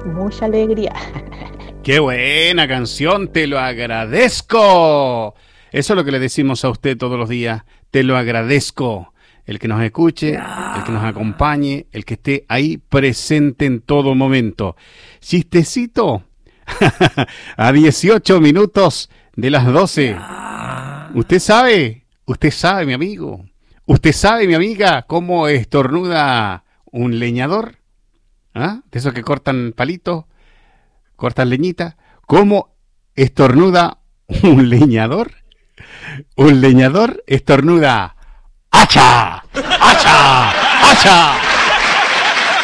mucha alegría. ¡Qué buena canción! ¡Te lo agradezco! Eso es lo que le decimos a usted todos los días. Te lo agradezco. El que nos escuche, el que nos acompañe, el que esté ahí presente en todo momento. Chistecito a 18 minutos de las 12. Usted sabe, mi amigo, usted sabe, mi amiga, cómo estornuda un leñador. ¿Ah? De esos que cortan palitos, cortan leñita. ¿Cómo estornuda un leñador? Un leñador estornuda. ¡Hacha! ¡Hacha! ¡Hacha!